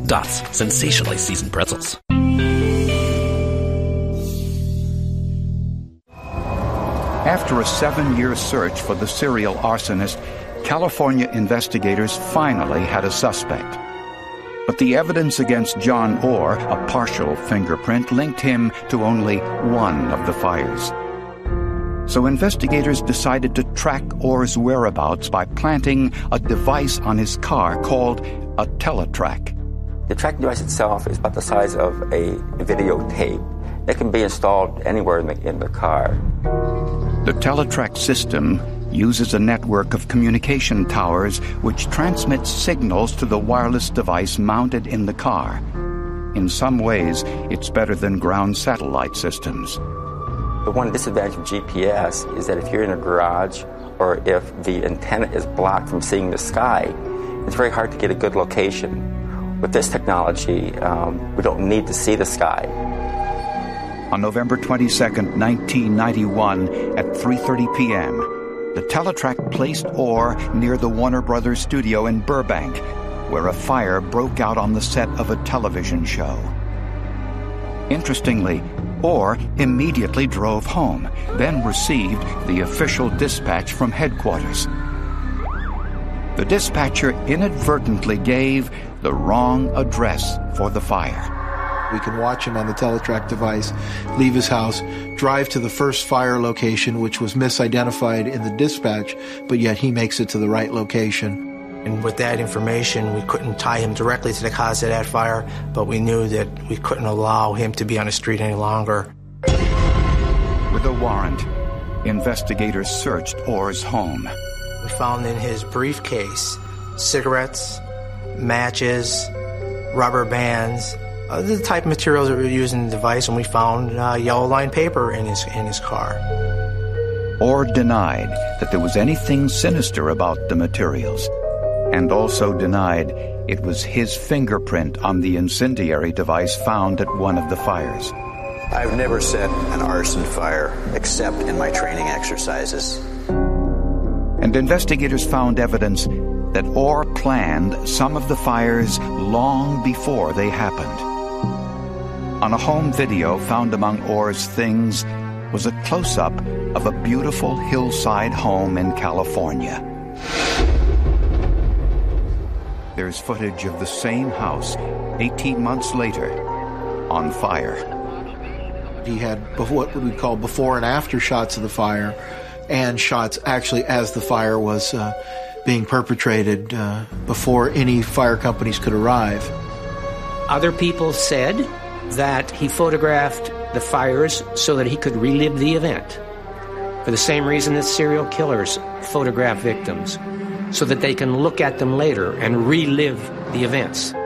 Das sensationally seasoned pretzels. After a 7-year search for the serial arsonist, California investigators finally had a suspect. But the evidence against John Orr, a partial fingerprint, linked him to only one of the fires. So investigators decided to track Orr's whereabouts by planting a device on his car called a teletrack. The tracking device itself is about the size of a videotape. It can be installed anywhere in the car. The teletrack system uses a network of communication towers which transmits signals to the wireless device mounted in the car. In some ways, it's better than ground satellite systems. The one disadvantage of GPS is that if you're in a garage or if the antenna is blocked from seeing the sky, it's very hard to get a good location. With this technology, we don't need to see the sky. On November 22nd, 1991, at 3:30 p.m., the teletrack placed Orr near the Warner Brothers studio in Burbank, where a fire broke out on the set of a television show. Interestingly, Orr immediately drove home, then received the official dispatch from headquarters. The dispatcher inadvertently gave the wrong address for the fire. We can watch him on the teletrack device leave his house, drive to the first fire location, which was misidentified in the dispatch, but yet he makes it to the right location. And with that information, we couldn't tie him directly to the cause of that fire, but we knew that we couldn't allow him to be on the street any longer. With a warrant, investigators searched Orr's home. We found in his briefcase cigarettes, matches, rubber bands, the type of materials that were used in the device, and we found yellow line paper in his car. Orr denied that there was anything sinister about the materials, and also denied it was his fingerprint on the incendiary device found at one of the fires. I've never set an arson fire except in my training exercises. And investigators found evidence that Orr planned some of the fires long before they happened. On a home video found among Orr's things was a close-up of a beautiful hillside home in California. There's footage of the same house 18 months later on fire. He had what we call before and after shots of the fire, and shots actually as the fire was being perpetrated before any fire companies could arrive. Other people said that he photographed the fires so that he could relive the event, for the same reason that serial killers photograph victims, so that they can look at them later and relive the events.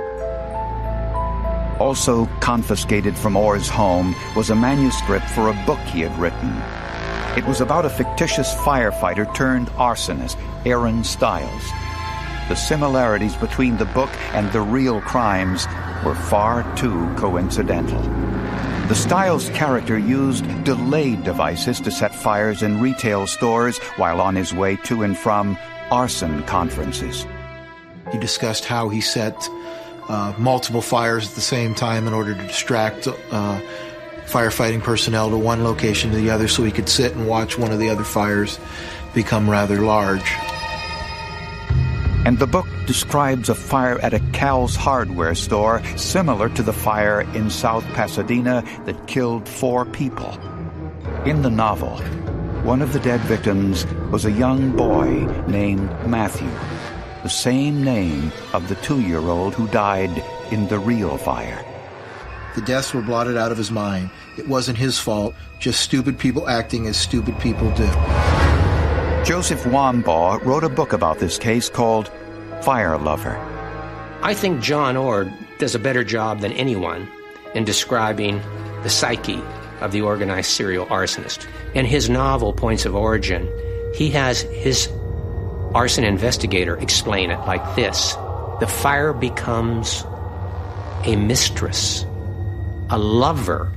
Also confiscated from Orr's home was a manuscript for a book he had written. It was about a fictitious firefighter turned arsonist, Aaron Stiles. The similarities between the book and the real crimes were far too coincidental. The Stiles character used delayed devices to set fires in retail stores while on his way to and from arson conferences. He discussed how he set multiple fires at the same time in order to distract firefighting personnel to one location to the other so he could sit and watch one of the other fires become rather large. And the book describes a fire at a Cal's hardware store similar to the fire in South Pasadena that killed 4 people. In the novel, one of the dead victims was a young boy named Matthew, the same name of the 2-year-old who died in the real fire. The deaths were blotted out of his mind. It wasn't his fault, just stupid people acting as stupid people do. Joseph Wambaugh wrote a book about this case called Fire Lover. I think John Orr does a better job than anyone in describing the psyche of the organized serial arsonist. In his novel, Points of Origin, he has his arson investigator explain it like this. The fire becomes a mistress, a lover.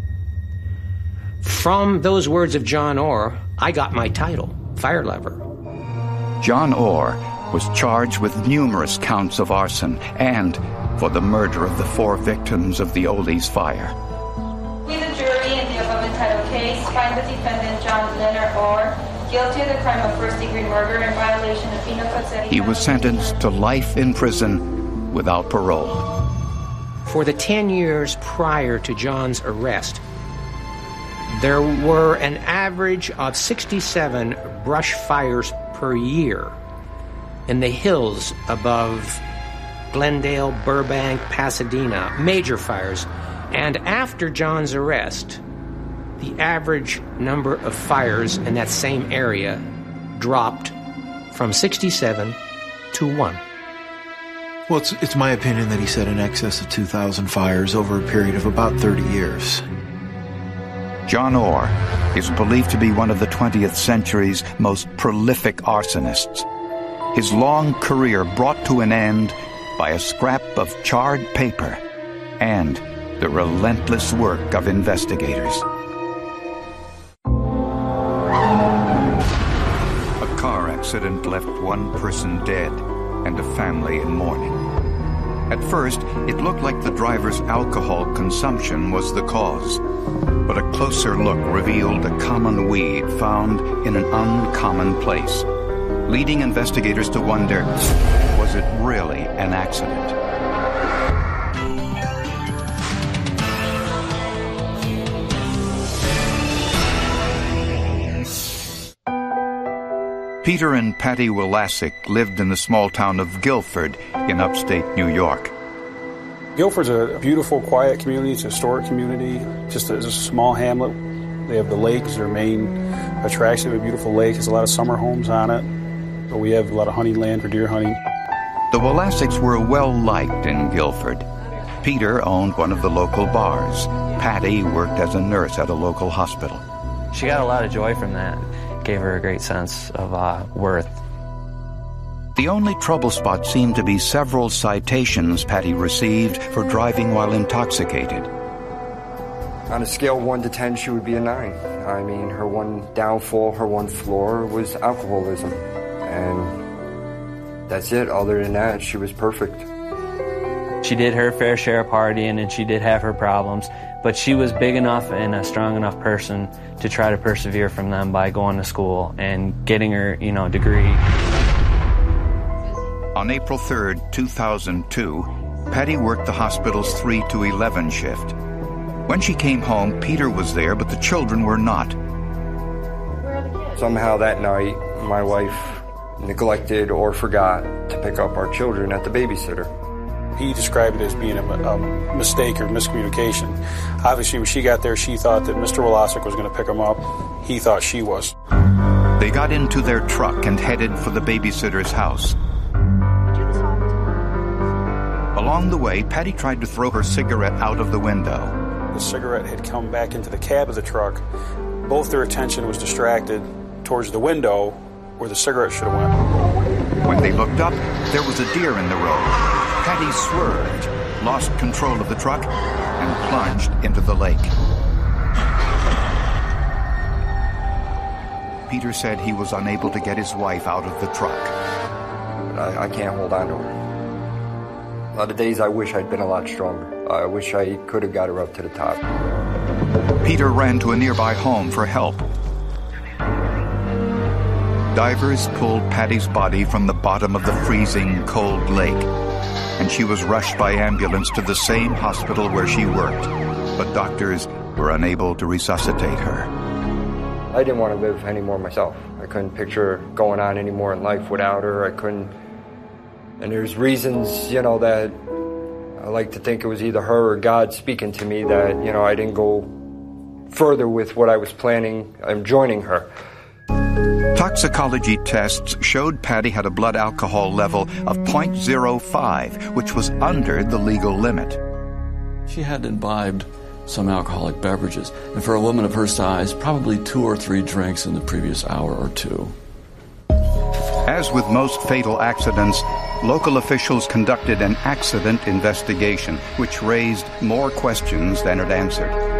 From those words of John Orr, I got my title, Fire Lover. John Orr was charged with numerous counts of arson and for the murder of the 4 victims of the Oles fire. We, the jury, in the above entitled case, find the defendant, John Leonard Orr, guilty of the crime of first-degree murder in violation of Penal Code Section. He was sentenced to life in prison without parole. For the 10 years prior to John's arrest, there were an average of 67 brush fires per year in the hills above Glendale, Burbank, Pasadena, major fires. And after John's arrest, the average number of fires in that same area dropped from 67 to 1. Well, it's my opinion that he set in excess of 2,000 fires over a period of about 30 years. John Orr is believed to be one of the 20th century's most prolific arsonists. His long career brought to an end by a scrap of charred paper and the relentless work of investigators. A car accident left one person dead and a family in mourning. At first, it looked like the driver's alcohol consumption was the cause. But a closer look revealed a common weed found in an uncommon place, leading investigators to wonder, was it really an accident? Peter and Patty Willasek lived in the small town of Guilford in upstate New York. Guilford's a beautiful, quiet community. It's a historic community, just a small hamlet. They have the lake as their main attraction. They have a beautiful lake. There's a lot of summer homes on it. But we have a lot of hunting land for deer hunting. The Willaseks were well-liked in Guilford. Peter owned one of the local bars. Patty worked as a nurse at a local hospital. She got a lot of joy from that. Gave her a great sense of worth. The only trouble spot seemed to be several citations Patty received for driving while intoxicated. On a scale of 1 to 10, she would be a 9. I mean, her one downfall, her one flaw was alcoholism. And that's it. Other than that, she was perfect. She did her fair share of partying, and she did have her problems, but she was big enough and a strong enough person to try to persevere from them by going to school and getting her, degree. On April 3rd, 2002, Patty worked the hospital's 3 to 11 shift. When she came home, Peter was there, but the children were not. Somehow that night, my wife neglected or forgot to pick up our children at the babysitter. He described it as being a mistake or miscommunication. Obviously, when she got there, she thought that Mr. Willasek was going to pick them up. He thought she was. They got into their truck and headed for the babysitter's house. Along the way, Patty tried to throw her cigarette out of the window. The cigarette had come back into the cab of the truck. Both their attention was distracted towards the window where the cigarette should have went. When they looked up, there was a deer in the road. Patty swerved, lost control of the truck, and plunged into the lake. Peter said he was unable to get his wife out of the truck. I can't hold on to her. A lot of days I wish I'd been a lot stronger. I wish I could have got her up to the top. Peter ran to a nearby home for help. Divers pulled Patty's body from the bottom of the freezing cold lake, and she was rushed by ambulance to the same hospital where she worked, but doctors were unable to resuscitate her. I didn't want to live anymore myself. I couldn't picture going on anymore in life without her. I couldn't. And there's reasons, that I like to think it was either her or God speaking to me that, I didn't go further with what I was planning. I'm joining her. Toxicology tests showed Patty had a blood alcohol level of 0.05, which was under the legal limit. She had imbibed some alcoholic beverages, and for a woman of her size, probably 2 or 3 drinks in the previous hour or two. As with most fatal accidents, local officials conducted an accident investigation, which raised more questions than it answered.